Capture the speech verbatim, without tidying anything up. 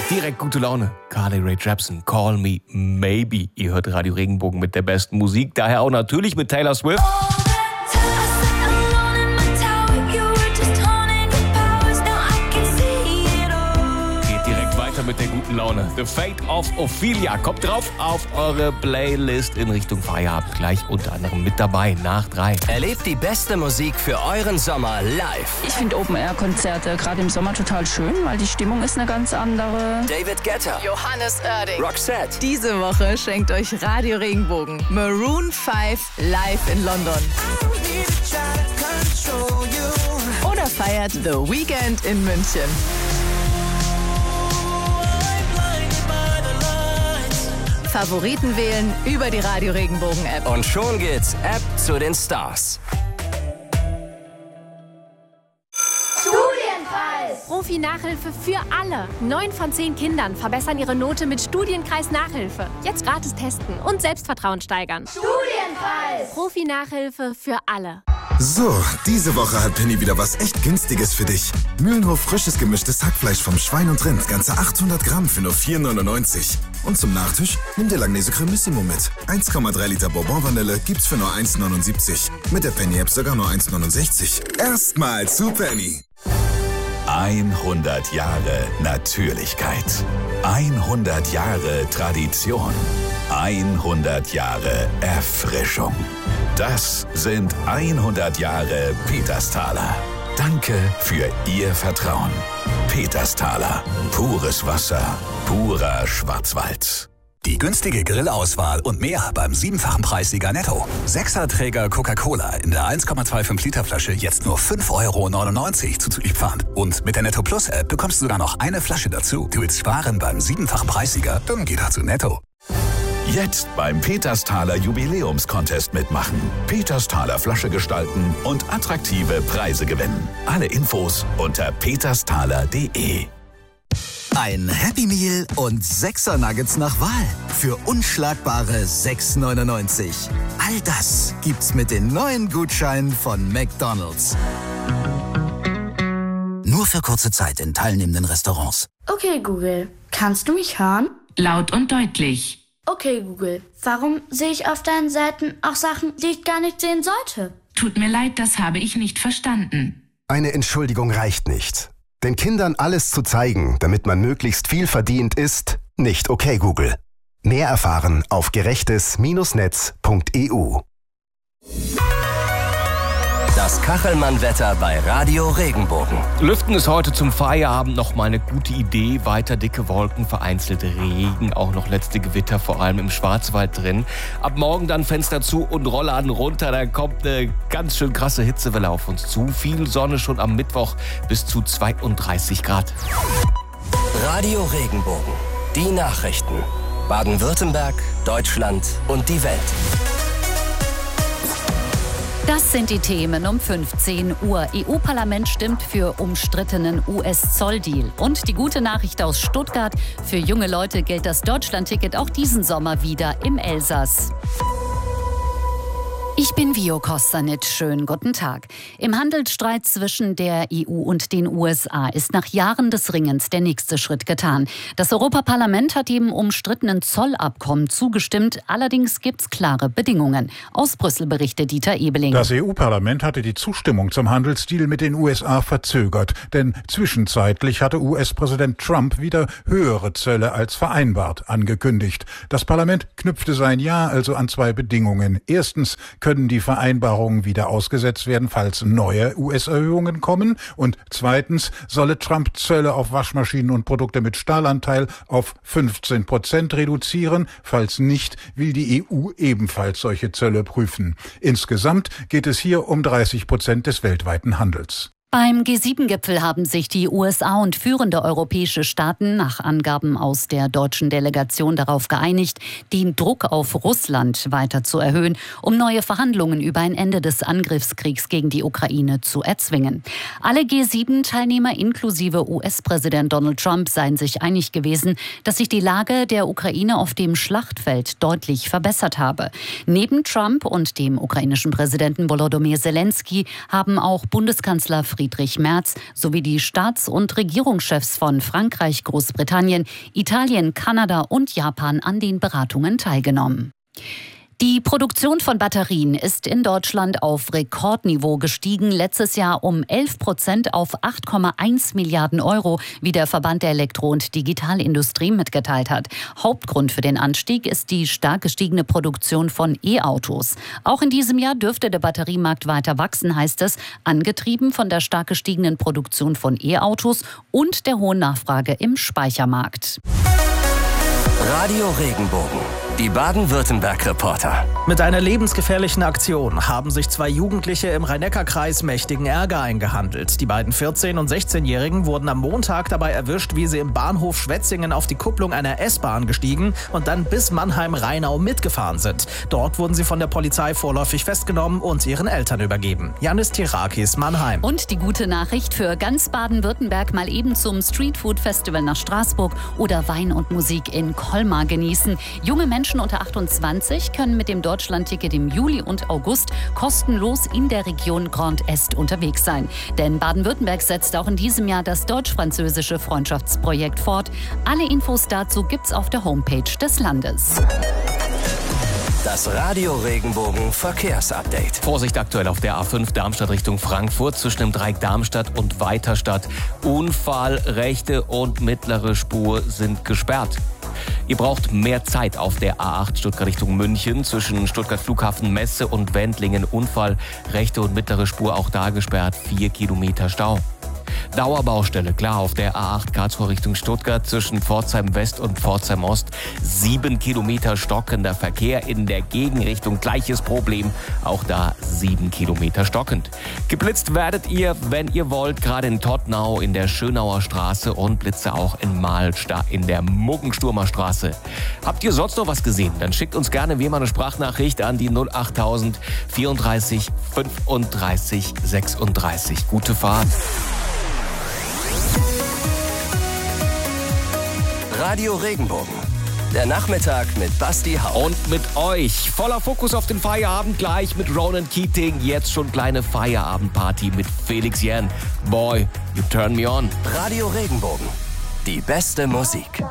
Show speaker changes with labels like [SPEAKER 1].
[SPEAKER 1] Direkt gute Laune. Carly Rae Jepsen, Call Me Maybe. Ihr hört Radio Regenbogen mit der besten Musik, daher auch natürlich mit Taylor Swift. Mit der guten Laune. The Fate of Ophelia kommt drauf auf eure Playlist in Richtung Feierabend. Gleich unter anderem mit dabei nach drei.
[SPEAKER 2] Erlebt die beste Musik für euren Sommer live.
[SPEAKER 3] Ich finde Open-Air-Konzerte gerade im Sommer total schön, weil die Stimmung ist eine ganz andere.
[SPEAKER 2] David Guetta,
[SPEAKER 4] Johannes Oerding,
[SPEAKER 2] Roxette.
[SPEAKER 4] Diese Woche schenkt euch Radio Regenbogen Maroon fünf live in London. Oder feiert The Weeknd in München. Favoriten wählen über die Radio Regenbogen App.
[SPEAKER 2] Und schon geht's App zu den Stars.
[SPEAKER 5] Studienpreis! Profi-Nachhilfe für alle. Neun von zehn Kindern verbessern ihre Note mit Studienkreis Nachhilfe. Jetzt gratis testen und Selbstvertrauen steigern. Studienpreis! Profi-Nachhilfe für alle.
[SPEAKER 6] So, diese Woche hat Penny wieder was echt Günstiges für dich. Mühlenhof frisches gemischtes Hackfleisch vom Schwein und Rind, ganze achthundert Gramm für nur vier neunundneunzig. Und zum Nachtisch nimm dir Langnese Cremissimo mit. eins Komma drei Liter Bourbon-Vanille gibt's für nur eins neunundsiebzig. Mit der Penny-App sogar nur eins neunundsechzig. Erstmal zu Penny.
[SPEAKER 7] hundert Jahre Natürlichkeit. hundert Jahre Tradition. hundert Jahre Erfrischung. Das sind hundert Jahre Petersthaler. Danke für Ihr Vertrauen. Petersthaler. Pures Wasser. Purer Schwarzwald.
[SPEAKER 8] Die günstige Grillauswahl und mehr beim siebenfachen Preissieger Netto. Sechserträger Coca-Cola in der eins Komma fünfundzwanzig Liter Flasche jetzt nur fünf Euro neunundneunzig zuzüglich Pfand. Und mit der Netto Plus App bekommst du sogar noch eine Flasche dazu. Du willst sparen beim siebenfachen Preissieger? Dann geh doch zu Netto.
[SPEAKER 7] Jetzt beim Petersthaler Jubiläumscontest mitmachen. Petersthaler Flasche gestalten und attraktive Preise gewinnen. Alle Infos unter petersthaler punkt de.
[SPEAKER 9] Ein Happy Meal und Sechser Nuggets nach Wahl für unschlagbare sechs neunundneunzig. All das gibt's mit den neuen Gutscheinen von McDonald's. Nur für kurze Zeit in teilnehmenden Restaurants.
[SPEAKER 10] Okay, Google, kannst du mich hören?
[SPEAKER 11] Laut und deutlich.
[SPEAKER 10] Okay, Google, warum sehe ich auf deinen Seiten auch Sachen, die ich gar nicht sehen sollte?
[SPEAKER 11] Tut mir leid, das habe ich nicht verstanden.
[SPEAKER 12] Eine Entschuldigung reicht nicht. Den Kindern alles zu zeigen, damit man möglichst viel verdient, ist nicht okay, Google. Mehr erfahren auf gerechtes Netz punkt e u.
[SPEAKER 2] Das Kachelmann-Wetter bei Radio Regenbogen.
[SPEAKER 1] Lüften ist heute zum Feierabend noch mal eine gute Idee. Weiter dicke Wolken, vereinzelte Regen, auch noch letzte Gewitter, vor allem im Schwarzwald drin. Ab morgen dann Fenster zu und Rollladen runter. Da kommt eine ganz schön krasse Hitzewelle auf uns zu. Viel Sonne schon am Mittwoch bis zu zweiunddreißig Grad.
[SPEAKER 2] Radio Regenbogen. Die Nachrichten. Baden-Württemberg, Deutschland und die Welt.
[SPEAKER 13] Das sind die Themen um fünfzehn Uhr. E U-Parlament stimmt für umstrittenen U S-Zolldeal. Und die gute Nachricht aus Stuttgart: Für junge Leute gilt das Deutschlandticket auch diesen Sommer wieder im Elsass. Ich bin Vio Kostanic. Schönen guten Tag. Im Handelsstreit zwischen der E U und den U S A ist nach Jahren des Ringens der nächste Schritt getan. Das Europaparlament hat dem umstrittenen Zollabkommen zugestimmt. Allerdings gibt es klare Bedingungen. Aus Brüssel berichtet Dieter Ebeling.
[SPEAKER 14] Das E U-Parlament hatte die Zustimmung zum Handelsdeal mit den U S A verzögert. Denn zwischenzeitlich hatte U S-Präsident Trump wieder höhere Zölle als vereinbart angekündigt. Das Parlament knüpfte sein Ja also an zwei Bedingungen. Erstens können die Vereinbarungen wieder ausgesetzt werden, falls neue U S-Erhöhungen kommen. Und zweitens solle Trump Zölle auf Waschmaschinen und Produkte mit Stahlanteil auf fünfzehn Prozent reduzieren. Falls nicht, will die E U ebenfalls solche Zölle prüfen. Insgesamt geht es hier um dreißig Prozent des weltweiten Handels.
[SPEAKER 13] Beim G sieben Gipfel haben sich die U S A und führende europäische Staaten nach Angaben aus der deutschen Delegation darauf geeinigt, den Druck auf Russland weiter zu erhöhen, um neue Verhandlungen über ein Ende des Angriffskriegs gegen die Ukraine zu erzwingen. Alle G sieben Teilnehmer inklusive U S-Präsident Donald Trump seien sich einig gewesen, dass sich die Lage der Ukraine auf dem Schlachtfeld deutlich verbessert habe. Neben Trump und dem ukrainischen Präsidenten Volodymyr Zelensky haben auch Bundeskanzler Friedrich Friedrich Merz sowie die Staats- und Regierungschefs von Frankreich, Großbritannien, Italien, Kanada und Japan an den Beratungen teilgenommen. Die Produktion von Batterien ist in Deutschland auf Rekordniveau gestiegen, letztes Jahr um elf Prozent auf acht Komma eins Milliarden Euro, wie der Verband der Elektro- und Digitalindustrie mitgeteilt hat. Hauptgrund für den Anstieg ist die stark gestiegene Produktion von E-Autos. Auch in diesem Jahr dürfte der Batteriemarkt weiter wachsen, heißt es, angetrieben von der stark gestiegenen Produktion von E-Autos und der hohen Nachfrage im Speichermarkt.
[SPEAKER 2] Radio Regenbogen. Die Baden-Württemberg-Reporter.
[SPEAKER 15] Mit einer lebensgefährlichen Aktion haben sich zwei Jugendliche im Rhein-Neckar-Kreis mächtigen Ärger eingehandelt. Die beiden vierzehn- und sechzehn-Jährigen wurden am Montag dabei erwischt, wie sie im Bahnhof Schwetzingen auf die Kupplung einer S-Bahn gestiegen und dann bis Mannheim-Rheinau mitgefahren sind. Dort wurden sie von der Polizei vorläufig festgenommen und ihren Eltern übergeben. Janis Tirakis, Mannheim.
[SPEAKER 13] Und die gute Nachricht für ganz Baden-Württemberg: mal eben zum Streetfood-Festival nach Straßburg oder Wein und Musik in Colmar genießen. Junge Menschen unter achtundzwanzig können mit dem Deutschland-Ticket im Juli und August kostenlos in der Region Grand Est unterwegs sein. Denn Baden-Württemberg setzt auch in diesem Jahr das deutsch-französische Freundschaftsprojekt fort. Alle Infos dazu gibt's auf der Homepage des Landes.
[SPEAKER 2] Das Radio Regenbogen Verkehrsupdate.
[SPEAKER 1] Vorsicht aktuell auf der A fünf Darmstadt Richtung Frankfurt zwischen dem Dreieck Darmstadt und Weiterstadt. Unfall, rechte und mittlere Spur sind gesperrt. Ihr braucht mehr Zeit auf der A acht Stuttgart Richtung München zwischen Stuttgart Flughafen Messe und Wendlingen. Unfall, rechte und mittlere Spur auch da gesperrt, vier Kilometer Stau. Dauerbaustelle, klar, auf der A acht Karlsruhe Richtung Stuttgart zwischen Pforzheim West und Pforzheim Ost. Sieben Kilometer stockender Verkehr in der Gegenrichtung, gleiches Problem, auch da sieben Kilometer stockend. Geblitzt werdet ihr, wenn ihr wollt, gerade in Todtnau in der Schönauer Straße und Blitze auch in Mahlsta in der Muggensturmer Straße. Habt ihr sonst noch was gesehen? Dann schickt uns gerne wie immer eine Sprachnachricht an die null achttausend vierunddreißig fünfunddreißig sechsunddreißig. Gute Fahrt.
[SPEAKER 2] Radio Regenbogen. Der Nachmittag mit Basti Haupt.
[SPEAKER 1] Und mit euch. Voller Fokus auf den Feierabend gleich mit Ronan Keating. Jetzt schon kleine Feierabendparty mit Felix Jähn. Boy, you turn me on.
[SPEAKER 2] Radio Regenbogen. Die beste Musik.